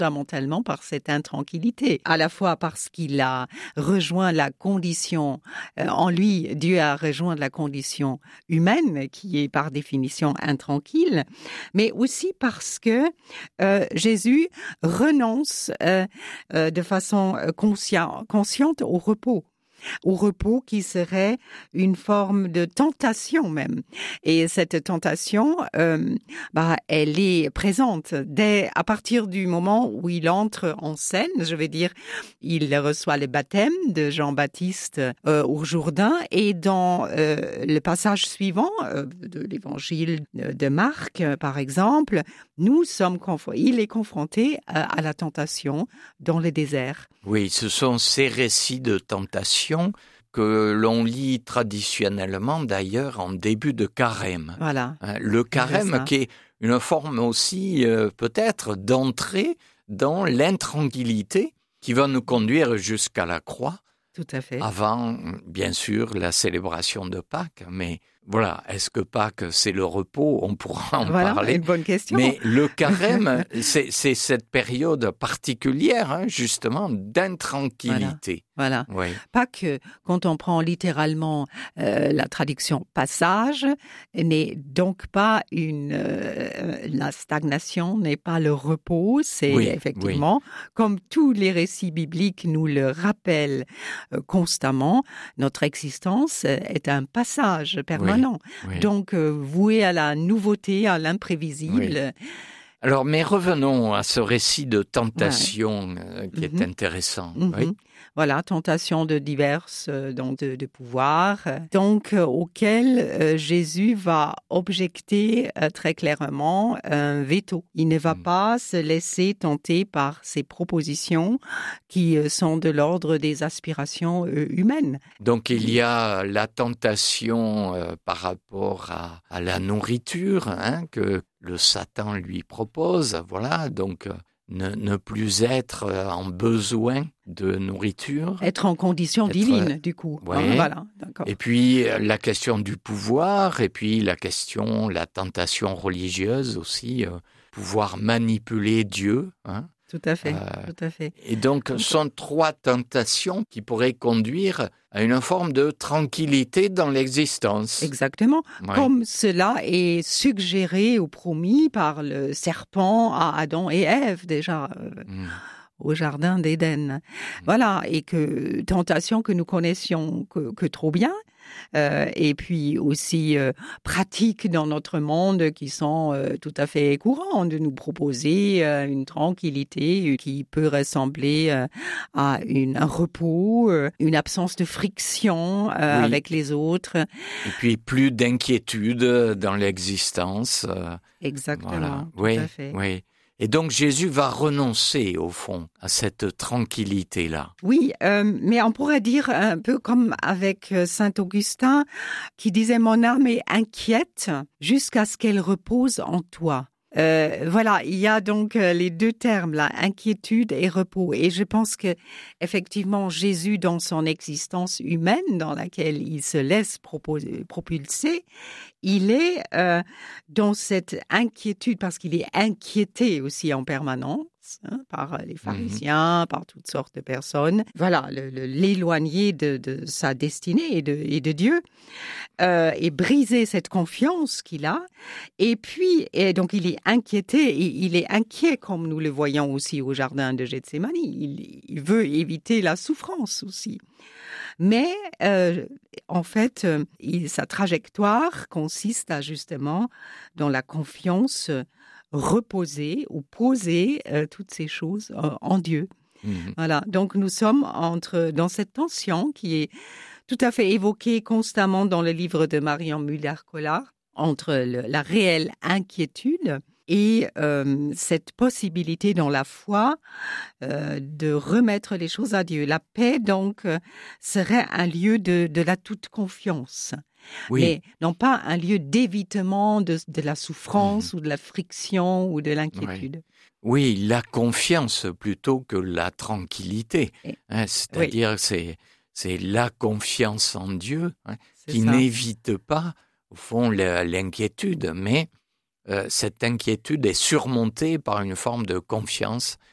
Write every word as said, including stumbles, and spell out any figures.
fondamentalement par cette intranquillité, à la fois parce qu'il a rejoint la condition, euh, en lui, Dieu a rejoint la condition humaine, qui est par définition intranquille, mais aussi parce que euh, Jésus renonce euh, euh, de façon conscient, consciente au repos. Au repos qui serait une forme de tentation même. Et cette tentation, euh, bah, elle est présente dès à partir du moment où il entre en scène. Je vais dire, il reçoit le baptême de Jean-Baptiste euh, au Jourdain, et dans euh, le passage suivant euh, de l'évangile de Marc, euh, par exemple, nous sommes conf- il est confronté à, à la tentation dans le désert. Oui, ce sont ces récits de tentation que l'on lit traditionnellement d'ailleurs en début de carême. Voilà. Le carême qui est une forme aussi euh, peut-être d'entrée dans l'intranquillité qui va nous conduire jusqu'à la croix. Tout à fait. Avant, bien sûr, la célébration de Pâques, mais voilà, est-ce que Pâques, c'est le repos? On pourra en voilà, parler. Une bonne question. Mais le carême, c'est, c'est cette période particulière, hein, justement, d'intranquillité. Voilà. Oui. Pâques, quand on prend littéralement euh, la traduction passage, n'est donc pas une... Euh, la stagnation n'est pas le repos, c'est oui, effectivement, oui. comme tous les récits bibliques nous le rappellent euh, constamment, notre existence est un passage permanent. Oui, oui. Donc, euh, voué à la nouveauté, à l'imprévisible. Oui. Alors, mais revenons à ce récit de tentation ouais. euh, qui mm-hmm. est intéressant. Mm-hmm. Oui. Voilà, tentation de diverses, euh, donc de, de pouvoir, donc euh, auquel euh, Jésus va objecter euh, très clairement un veto. Il ne va mm. pas se laisser tenter par ces propositions qui euh, sont de l'ordre des aspirations euh, humaines. Donc il y a la tentation euh, par rapport à, à la nourriture hein, que le Satan lui propose, voilà, donc... Euh, Ne, ne plus être en besoin de nourriture. Être en condition être... divine, du coup. Ouais. Ah, voilà, d'accord. Et puis, la question du pouvoir, et puis la question, la tentation religieuse aussi, euh, pouvoir manipuler Dieu. Hein. Tout à fait, euh, tout à fait. Et donc, ce sont trois tentations qui pourraient conduire à une forme de tranquillité dans l'existence. Exactement. Ouais. Comme cela est suggéré ou promis par le serpent à Adam et Ève, déjà, euh, mm. au jardin d'Éden. Mm. Voilà, et que tentation que nous connaissions que, que trop bien. Euh, et puis aussi euh, pratiques dans notre monde qui sont euh, tout à fait courants, de nous proposer euh, une tranquillité qui peut ressembler euh, à une, un repos, euh, une absence de friction euh, oui. avec les autres. Et puis plus d'inquiétude dans l'existence. Euh, Exactement, voilà. tout oui, à fait. Oui. Et donc Jésus va renoncer, au fond, à cette tranquillité-là. Oui, euh, mais on pourrait dire un peu comme avec saint Augustin, qui disait « Mon âme est inquiète jusqu'à ce qu'elle repose en toi ». Euh, voilà, il y a donc euh, les deux termes là, inquiétude et repos. Et je pense que effectivement Jésus, dans son existence humaine, dans laquelle il se laisse proposer, propulser, il est euh, dans cette inquiétude parce qu'il est inquiété aussi en permanence. Hein, par les pharisiens, mmh. par toutes sortes de personnes. Voilà, le, le, l'éloigner de, de sa destinée et de, et de Dieu, euh, et briser cette confiance qu'il a. Et puis, et donc, il est inquiété, et il est inquiet, comme nous le voyons aussi au jardin de Gethsémani. Il, il veut éviter la souffrance aussi. Mais, euh, en fait, euh, il, sa trajectoire consiste à justement dans la confiance reposer ou poser euh, toutes ces choses euh, en Dieu. Mmh. Voilà. Donc, nous sommes entre, dans cette tension qui est tout à fait évoquée constamment dans le livre de Marion Müller-Collard, entre le, la réelle inquiétude et euh, cette possibilité dans la foi euh, de remettre les choses à Dieu. La paix, donc, euh, serait un lieu de, de la toute confiance. Oui. Mais non pas un lieu d'évitement de, de la souffrance mmh. ou de la friction ou de l'inquiétude. Oui, oui, la confiance plutôt que la tranquillité. Et, hein, c'est-à-dire oui. c'est, c'est la confiance en Dieu hein, qui ça. N'évite pas, au fond, l'inquiétude, mais euh, cette inquiétude est surmontée par une forme de confiance